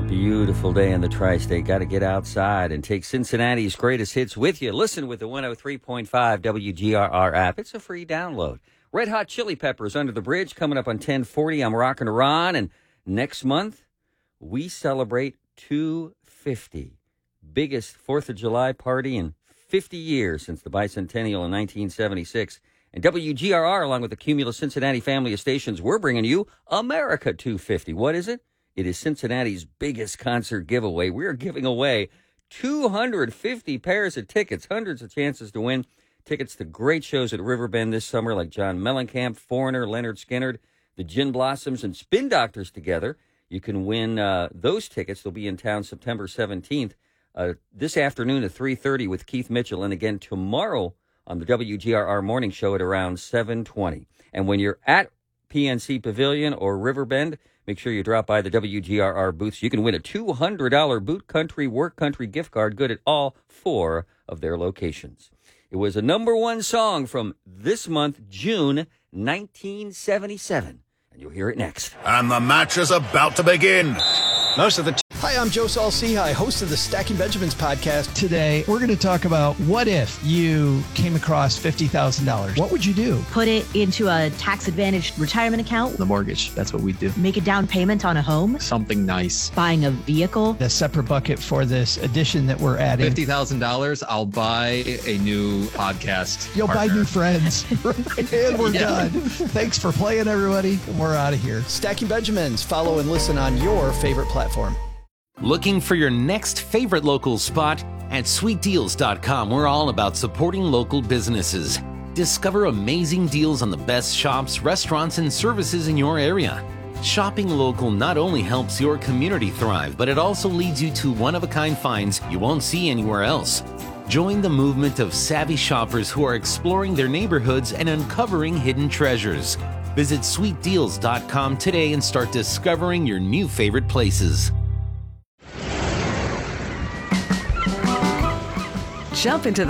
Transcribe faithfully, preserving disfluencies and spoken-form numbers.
Oh, beautiful day in the tri-state. Got to get outside and take Cincinnati's greatest hits with you. Listen with the one oh three point five W G R R app. It's a free download. Red Hot Chili Peppers, Under the Bridge, coming up on ten forty. I'm Rockin' Ron, and next month we celebrate two fifty. Biggest fourth of July party in fifty years since the bicentennial in nineteen seventy-six. And W G R R, along with the Cumulus Cincinnati family of stations, we're bringing you America two fifty. What is it? It is Cincinnati's biggest concert giveaway. We're giving away two hundred fifty pairs of tickets, hundreds of chances to win. Tickets to great shows at Riverbend this summer like John Mellencamp, Foreigner, Leonard Skinner, the Gin Blossoms, and Spin Doctors together. You can win uh, those tickets. They'll be in town September seventeenth, uh, this afternoon at three thirty with Keith Mitchell, and again tomorrow on the W G R R Morning Show at around seven twenty. And when you're at P N C Pavilion or Riverbend, make sure you drop by the W G R R booths. You can win a two hundred dollars Boot Country Work Country gift card, good at all four of their locations. It was a number one song from this month, June nineteen seventy-seven. And you'll hear it next. And the match is about to begin. Most of the t- Hi, I'm Joe Saul-Sehy, host of the Stacking Benjamins podcast. Today, we're going to talk about what if you came across fifty thousand dollars. What would you do? Put it into a tax-advantaged retirement account. The mortgage, that's what we do. Make a down payment on a home. Something nice. Buying a vehicle. A separate bucket for this addition that we're adding. fifty thousand dollars, I'll buy a new podcast You'll partner. buy new friends. And we're Yeah. done. Thanks for playing, everybody. We're out of here. Stacking Benjamins. Follow and listen on your favorite platform. Looking for your next favorite local spot? At sweet deals dot com, we're all about supporting local businesses. Discover amazing deals on the best shops, restaurants, and services in your area. Shopping local not only helps your community thrive, but it also leads you to one-of-a-kind finds you won't see anywhere else. Join the movement of savvy shoppers who are exploring their neighborhoods and uncovering hidden treasures. Visit sweet deals dot com today and start discovering your new favorite places. Jump into the